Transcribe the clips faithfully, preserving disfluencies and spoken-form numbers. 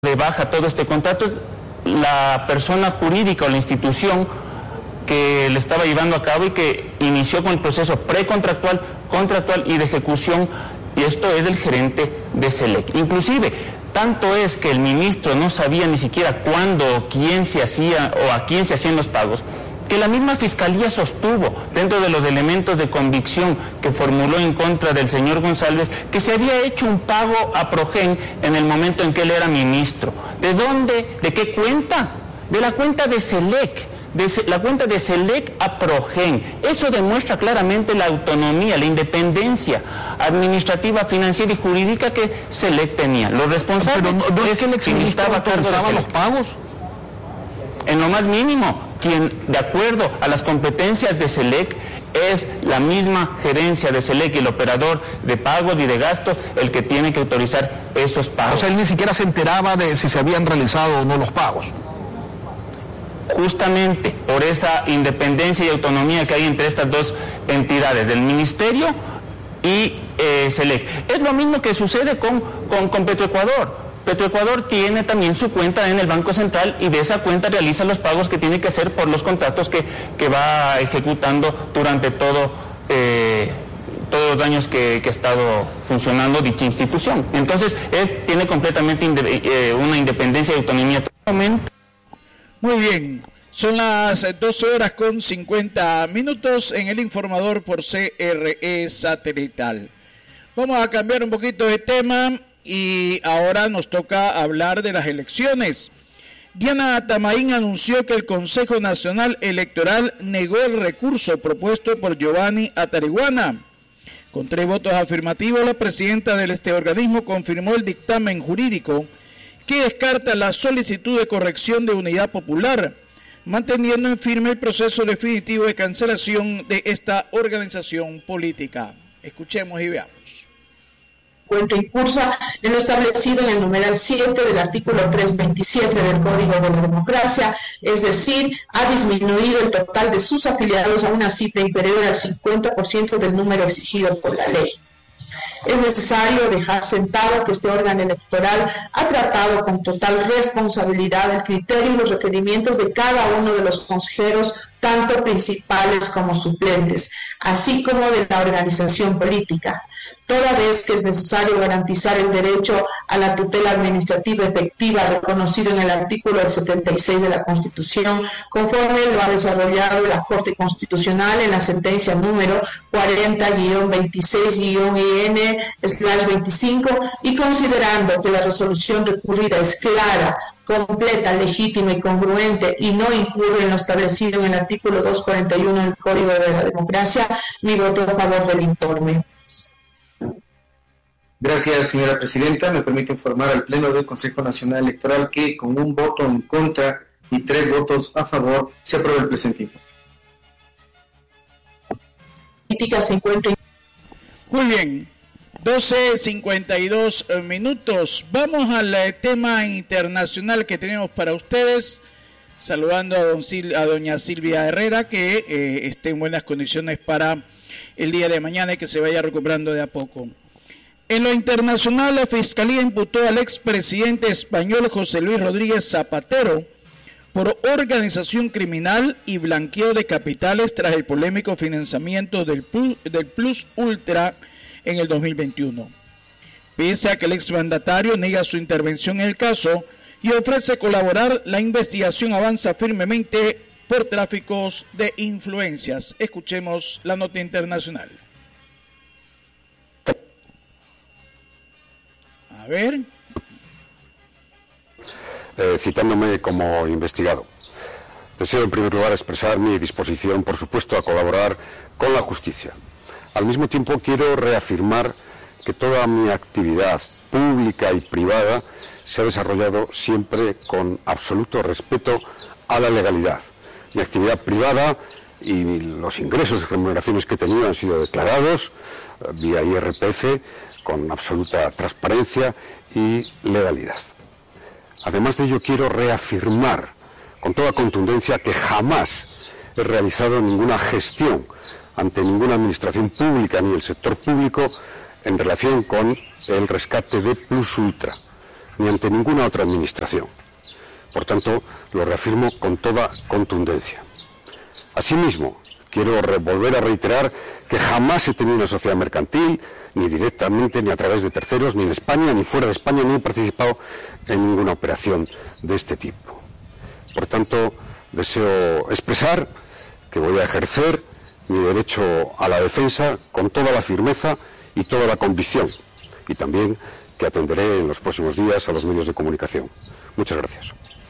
de baja todo este contrato es la persona jurídica o la institución que le estaba llevando a cabo y que inició con el proceso precontractual, contractual y de ejecución, y esto es el gerente de SELEC. Inclusive, tanto es que el ministro no sabía ni siquiera cuándo o quién se hacía o a quién se hacían los pagos, que la misma Fiscalía sostuvo, dentro de los elementos de convicción que formuló en contra del señor González, que se había hecho un pago a Progen en el momento en que él era ministro. ¿De dónde? ¿De qué cuenta? De la cuenta de SELEC, de la cuenta de SELEC a Progen. Eso demuestra claramente la autonomía, la independencia administrativa, financiera y jurídica que SELEC tenía. Los responsables... Pero no, no es que el exministro autorizaba los pagos. En lo más mínimo, quien, de acuerdo a las competencias de SELEC, es la misma gerencia de SELEC y el operador de pagos y de gastos el que tiene que autorizar esos pagos. O sea, él ni siquiera se enteraba de si se habían realizado o no los pagos. Justamente por esa independencia y autonomía que hay entre estas dos entidades, del Ministerio y eh, SELEC. Es lo mismo que sucede con, con, con Petroecuador. Petroecuador tiene también su cuenta en el Banco Central y de esa cuenta realiza los pagos que tiene que hacer por los contratos que, que va ejecutando durante todo, eh, todos los años que, que ha estado funcionando dicha institución. Entonces, es, tiene completamente inde, eh, una independencia y autonomía. Muy bien, son las doce horas con cincuenta minutos en el informador por C R E Satelital. Vamos a cambiar un poquito de tema. Y ahora nos toca hablar de las elecciones. Diana Atamaín anunció que el Consejo Nacional Electoral negó el recurso propuesto por Giovanni Atariguana. Con tres votos afirmativos, la presidenta de este organismo confirmó el dictamen jurídico que descarta la solicitud de corrección de Unidad Popular, manteniendo en firme el proceso definitivo de cancelación de esta organización política. Escuchemos y veamos. Encuentro incursa en lo establecido en el numeral siete del artículo trescientos veintisiete del Código de la Democracia, es decir, ha disminuido el total de sus afiliados a una cifra inferior al cincuenta por ciento del número exigido por la ley. Es necesario dejar sentado que este órgano electoral ha tratado con total responsabilidad el criterio y los requerimientos de cada uno de los consejeros, tanto principales como suplentes, así como de la organización política, toda vez que es necesario garantizar el derecho a la tutela administrativa efectiva reconocido en el artículo setenta y seis de la Constitución, conforme lo ha desarrollado la Corte Constitucional en la sentencia número cuarenta guión veintiséis guión I N slash veinticinco, y considerando que la resolución recurrida es clara, completa, legítima y congruente y no incurre en lo establecido en el artículo doscientos cuarenta y uno del Código de la Democracia, mi voto a favor del informe. Gracias, señora presidenta. Me permite informar al Pleno del Consejo Nacional Electoral que con un voto en contra y tres votos a favor se aprueba el presente informe. Muy bien, doce cincuenta y dos minutos. Vamos al tema internacional que tenemos para ustedes. Saludando a, don Sil- a doña Silvia Herrera, que eh, esté en buenas condiciones para el día de mañana y que se vaya recuperando de a poco. En lo internacional, la Fiscalía imputó al expresidente español José Luis Rodríguez Zapatero por organización criminal y blanqueo de capitales tras el polémico financiamiento del Plus, del Plus Ultra en el dos mil veintiuno. Pese a que el exmandatario niega su intervención en el caso y ofrece colaborar, la investigación avanza firmemente por tráficos de influencias. Escuchemos la nota internacional. A ver. Eh, citándome como investigado. Deseo en primer lugar expresar mi disposición, por supuesto, a colaborar con la justicia. Al mismo tiempo quiero reafirmar que toda mi actividad pública y privada se ha desarrollado siempre con absoluto respeto a la legalidad. Mi actividad privada y los ingresos y remuneraciones que he tenido han sido declarados eh, vía I R P F con absoluta transparencia y legalidad. Además de ello, quiero reafirmar con toda contundencia que jamás he realizado ninguna gestión ante ninguna administración pública ni el sector público en relación con el rescate de Plus Ultra. ni ante ninguna otra administración. Por tanto, lo reafirmo con toda contundencia. Asimismo, quiero volver a reiterar que jamás he tenido una sociedad mercantil, ni directamente, ni a través de terceros, ni en España, ni fuera de España, ni he participado en ninguna operación de este tipo. Por tanto, deseo expresar que voy a ejercer mi derecho a la defensa con toda la firmeza y toda la convicción, y también que atenderé en los próximos días a los medios de comunicación. Muchas gracias.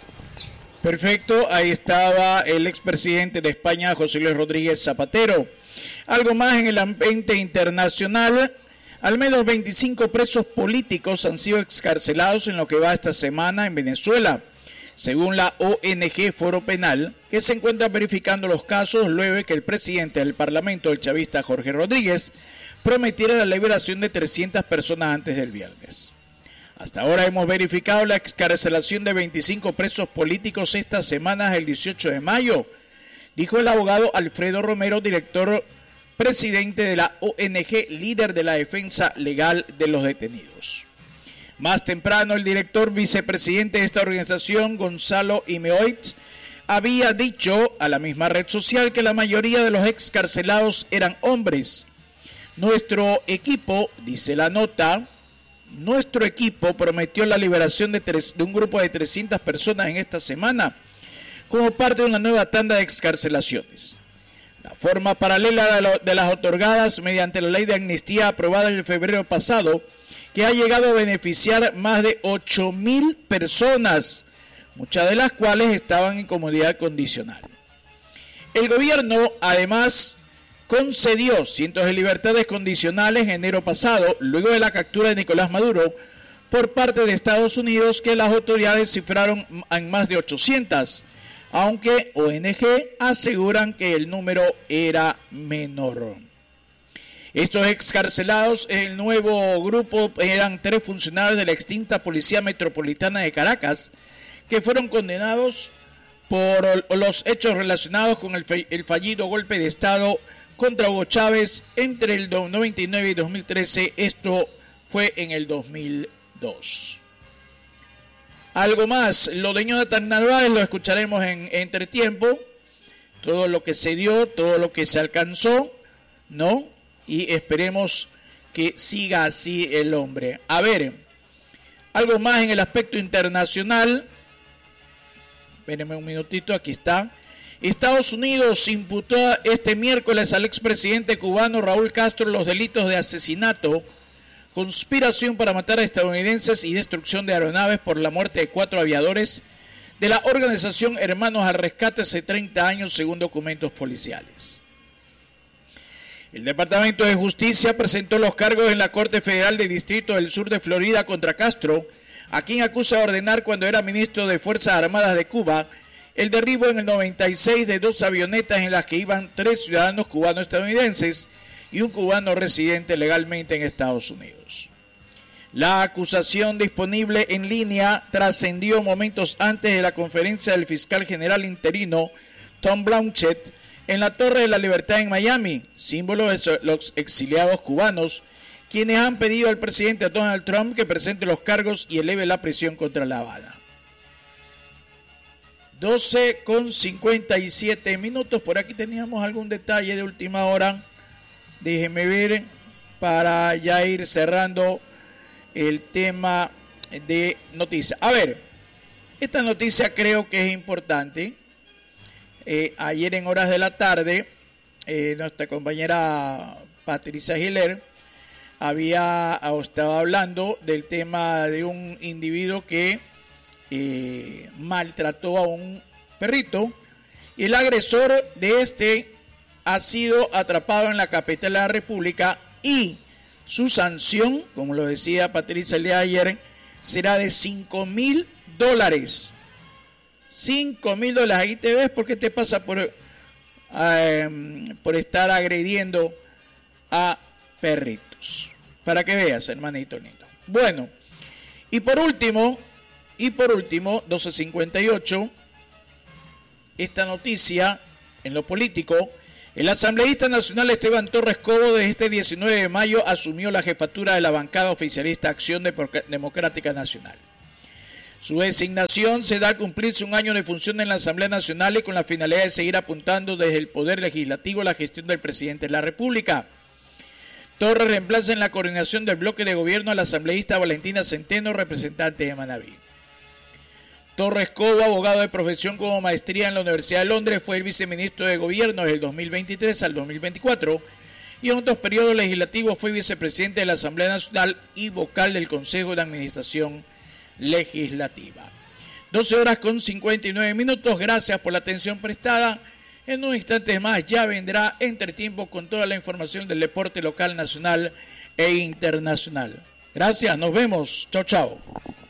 Perfecto, ahí estaba el expresidente de España, José Luis Rodríguez Zapatero. Algo más en el ambiente internacional. Al menos veinticinco presos políticos han sido excarcelados en lo que va esta semana en Venezuela, según la O N G Foro Penal, que se encuentra verificando los casos luego de que el presidente del Parlamento, el chavista Jorge Rodríguez, prometiera la liberación de trescientas personas antes del viernes. Hasta ahora hemos verificado la excarcelación de veinticinco presos políticos estas semanas el dieciocho de mayo, dijo el abogado Alfredo Romero, director presidente de la O N G, líder de la defensa legal de los detenidos. Más temprano, el director vicepresidente de esta organización, Gonzalo Imeoit, había dicho a la misma red social que la mayoría de los excarcelados eran hombres. Nuestro equipo, dice la nota, nuestro equipo prometió la liberación de, tres, de un grupo de trescientas personas en esta semana como parte de una nueva tanda de excarcelaciones. La forma paralela de, lo, de las otorgadas mediante la ley de amnistía aprobada en febrero pasado, que ha llegado a beneficiar más de ocho mil personas, muchas de las cuales estaban en comodidad condicional. El gobierno, además, concedió cientos de libertades condicionales en enero pasado, luego de la captura de Nicolás Maduro, por parte de Estados Unidos, que las autoridades cifraron en más de ochocientas, aunque O N G aseguran que el número era menor. Estos excarcelados en el nuevo grupo eran tres funcionarios de la extinta Policía Metropolitana de Caracas, que fueron condenados por los hechos relacionados con el fallido golpe de Estado contra Hugo Chávez entre el noventa y nueve y dos mil trece, esto fue en el dos mil dos. Algo más, lo de Jonathan Narváez lo escucharemos en entretiempo, todo lo que se dio, todo lo que se alcanzó, ¿no? Y esperemos que siga así el hombre. A ver, algo más en el aspecto internacional, espérenme un minutito, aquí está. Estados Unidos imputó este miércoles al expresidente cubano Raúl Castro los delitos de asesinato, conspiración para matar a estadounidenses y destrucción de aeronaves por la muerte de cuatro aviadores de la organización Hermanos al Rescate hace treinta años, según documentos policiales. El Departamento de Justicia presentó los cargos en la Corte Federal del Distrito del Sur de Florida contra Castro, a quien acusa de ordenar, cuando era ministro de Fuerzas Armadas de Cuba, el derribo en el noventa y seis de dos avionetas en las que iban tres ciudadanos cubano-estadounidenses y un cubano residente legalmente en Estados Unidos. La acusación, disponible en línea, trascendió momentos antes de la conferencia del fiscal general interino Tom Blanchett en la Torre de la Libertad en Miami, símbolo de los exiliados cubanos, quienes han pedido al presidente Donald Trump que presente los cargos y eleve la presión contra La Habana. doce con cincuenta y siete minutos, por aquí teníamos algún detalle de última hora, déjenme ver, para ya ir cerrando el tema de noticias. A ver, esta noticia creo que es importante. Eh, ayer en horas de la tarde, eh, nuestra compañera Patricia Giler había estaba hablando del tema de un individuo que eh, maltrató a un perrito, y el agresor de este ha sido atrapado en la capital de la República, y su sanción, como lo decía Patricia el día de ayer, será de cinco mil dólares. cinco mil dólares. Ahí te ves por qué te pasa por, eh, por estar agrediendo a perritos. Para que veas, hermanito lindo. Bueno, y por último, y por último, doce cincuenta y ocho, esta noticia en lo político. El asambleísta nacional Esteban Torres Cobo, desde este diecinueve de mayo, asumió la jefatura de la bancada oficialista Acción Democrática Nacional. Su designación se da al cumplirse un año de función en la Asamblea Nacional y con la finalidad de seguir apuntando desde el Poder Legislativo a la gestión del Presidente de la República. Torres reemplaza en la coordinación del bloque de gobierno a la asambleísta Valentina Centeno, representante de Manabí. Torres Cobo, abogado de profesión con maestría en la Universidad de Londres, fue el viceministro de Gobierno desde el dos mil veintitrés al dos mil veinticuatro y en otros periodos legislativos fue vicepresidente de la Asamblea Nacional y vocal del Consejo de Administración Legislativa. doce horas con cincuenta y nueve minutos. Gracias por la atención prestada. En un instante más ya vendrá Entretiempo con toda la información del deporte local, nacional e internacional. Gracias, nos vemos. Chao, chao.